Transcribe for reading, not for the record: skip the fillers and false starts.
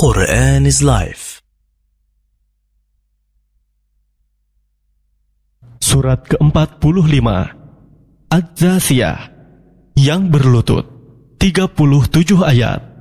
Quran is Life. Surat ke-45 Az-Zasiyah yang berlutut 37 ayat.